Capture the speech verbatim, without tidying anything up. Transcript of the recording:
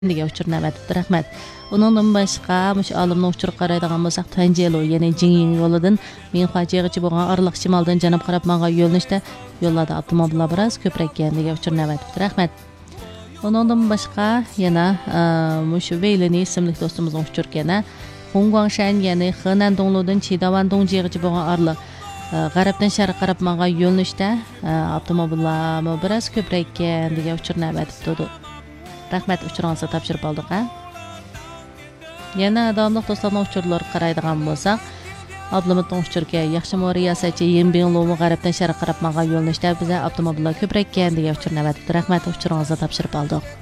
degan uchurni avatibdi. Rahmat. Uningdan boshqa mush olimni uchur qaraydigan bo'lsak, Tanjelo, ya'ni Jingyin yo'lidan Minxuajigacha bo'lgan oraliq shimoldan janub qarab mangan yo'nalishda yo'llarda avtomobillar biroz ko'proq ekan degan uchurni avatibdi. Rahmat. Uningdan boshqa yana mush Weylini ismli do'stimizning uchur yana Hongguangshan, ya'ni Henan Dongludan Chidawan Dongjigacha bo'lgan oraliq g'arbdan sharq qarab mangan yo'nalishda avtomobillar biroz ko'proq ekan degan uchurni avatibdi. Rahmat, uchuringizni topshirib oldik. Yana davomli do'stlarning uchurlari qaraydigan bo'lsak, Ablamatning uchurga yaxshi riyosatchi Yinbinluning g'arbdan sharq qarab mangan yo'nalishda biza avtomobillar ko'proq ekan degan uchurni avatibdi. Rahmat, uchuringizni topshirib oldik.